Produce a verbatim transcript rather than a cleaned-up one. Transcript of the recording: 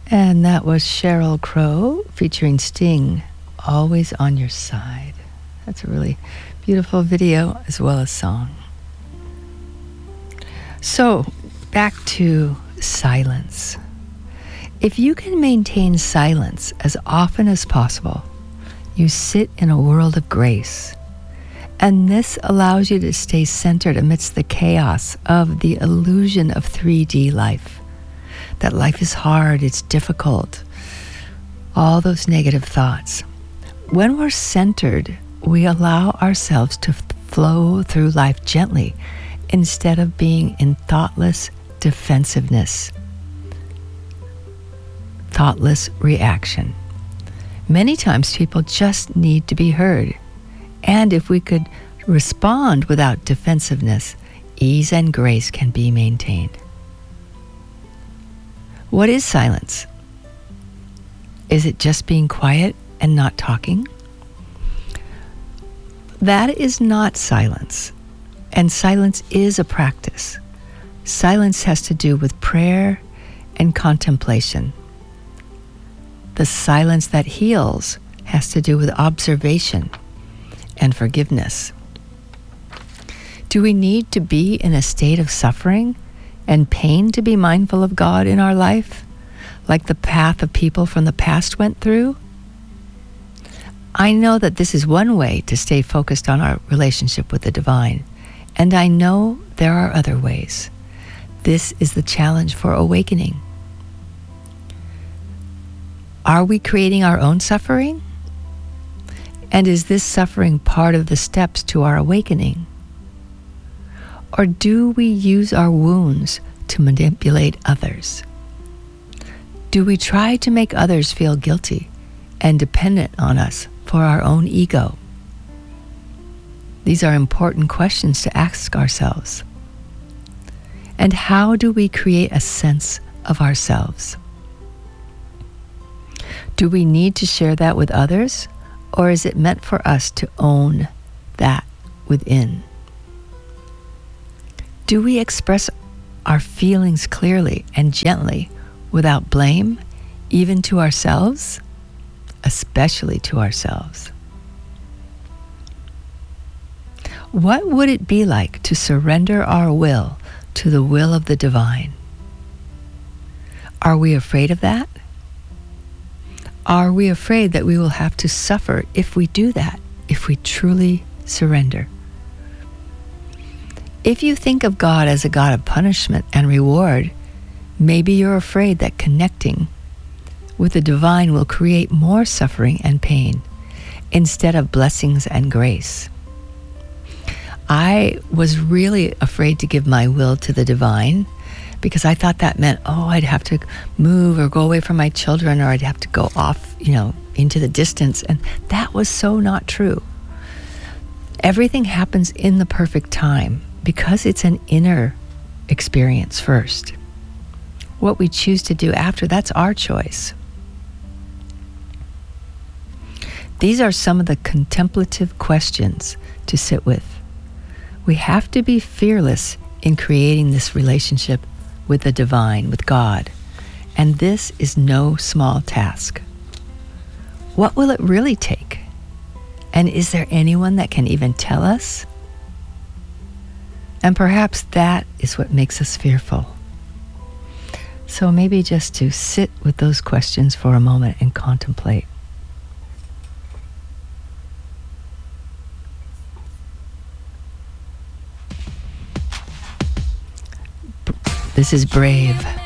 And that was Sheryl Crow featuring Sting, Always on Your Side. That's a really beautiful video as well as song. So, back to silence. If you can maintain silence as often as possible, you sit in a world of grace. And this allows you to stay centered amidst the chaos of the illusion of three D life. That life is hard, it's difficult, all those negative thoughts. When we're centered, we allow ourselves to flow through life gently instead of being in thoughtless defensiveness, thoughtless reaction. Many times people just need to be heard. And if we could respond without defensiveness, ease and grace can be maintained. What is silence? Is it just being quiet and not talking? That is not silence. And silence is a practice. Silence has to do with prayer and contemplation. The silence that heals has to do with observation and forgiveness. Do we need to be in a state of suffering and pain to be mindful of God in our life, like the path of people from the past went through? I know that this is one way to stay focused on our relationship with the divine, and I know there are other ways. This is the challenge for awakening. Are we creating our own suffering? And is this suffering part of the steps to our awakening? Or do we use our wounds to manipulate others? Do we try to make others feel guilty and dependent on us for our own ego? These are important questions to ask ourselves. And how do we create a sense of ourselves? Do we need to share that with others, or is it meant for us to own that within? Do we express our feelings clearly and gently without blame, even to ourselves, especially to ourselves? What would it be like to surrender our will to the will of the divine? Are we afraid of that? Are we afraid that we will have to suffer if we do that, if we truly surrender? If you think of God as a God of punishment and reward, maybe you're afraid that connecting with the divine will create more suffering and pain instead of blessings and grace. I was really afraid to give my will to the divine because I thought that meant, oh, I'd have to move or go away from my children, or I'd have to go off, you know, into the distance. And that was so not true. Everything happens in the perfect time because it's an inner experience first. What we choose to do after, that's our choice. These are some of the contemplative questions to sit with. We have to be fearless in creating this relationship with the divine, with God. And this is no small task. What will it really take? And is there anyone that can even tell us? And perhaps that is what makes us fearful. So maybe just to sit with those questions for a moment and contemplate. This is Brave.